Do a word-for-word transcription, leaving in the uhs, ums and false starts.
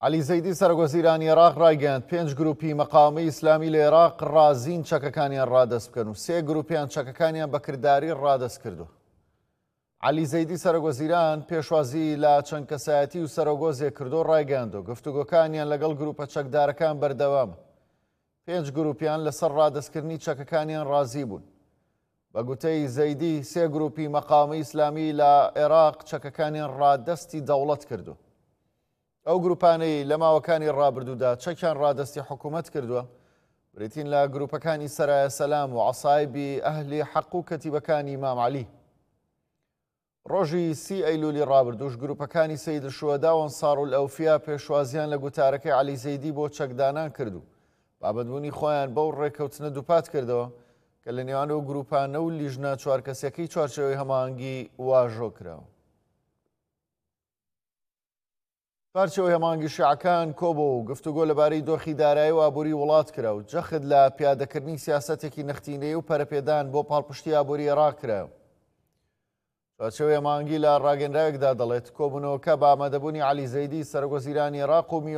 علی زەیدی سەرۆکوەزیرانی عێراق ڕایگەیاند پێنج گروپی مەقاومەی ئیسلامی لە عێراق ڕازین چەکەکانیان ڕادەست بکەن و سێ گروپیان چەکەکانیان بەکرداری ڕادەست کردو. علی زەیدی سەرۆکوەزیران پێشوازی لە چەند کەسایەتی و سەرۆگۆزێک کردو ڕایگەیاندەوە گفتوگۆکانیان لەگەڵ گروپە چەکدارەکان بەردەوامە. پێنج گروپیان لەسەر ڕادەستکردنی چەکەکانیان ڕازی بوون. بە گوتەی زەیدی سێ گروپی مەقاومەی ئیسلامی لە عێراق چەکەکانیان ڕادەستی دەوڵەت کردو. ئەو گروپانەی لە ماوەکانی ڕابردوودا چەکیان ڕادەستی حکوومەت کردووە بریتین لە گروپەکانی سەرایە سەلام و عەسایبی ئەهلی حەق و کەتیبەکانی ئیمام عەلی. ڕۆژی سی ئەیلولی ڕابردووش گروپەکانی سەید الشوهەدا و ئەنسار الئەوفیا پێشوازیان لە گوتارەکەی عەلی زەیدی بۆ چەکدانان کردو. بابەتبوونی خۆیان بەو ڕێکەوتنە دووپات کردەوە کە لە نێوان و گروپانە و لیژنە چوارکەسیەکەی چوارچێوەی هەماهەنگی واژۆ کراوە. چوارچێوەی هەماهەنگی شیعەکان کۆبوو و گفتوگۆ لەبارەی دۆخی دارایی و ئابووری وڵات کرا و جەخت لە پیادەکردنی سیاسەتێکی نەختینەیی و پەرەپێدان بۆ پاڵپشتی ئابووری عێراق کرا. چوارچێوەی هەماهەنگی لە ڕاگەنراوێکدا دەڵێت کۆبوونەوەکە بە ئامادەبوونی عەلی زەیدی سەرۆکوەزیرانی عێراق و